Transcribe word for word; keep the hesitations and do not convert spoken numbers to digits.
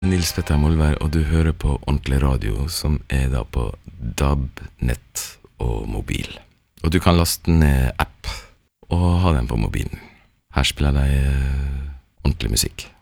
Nils Petter Molvær, og du hører på Ordentlig Radio, som er da på D A B, nett og mobil. Og du kan laste ned app og ha den på mobilen. Her spiller de ordentlig musikk.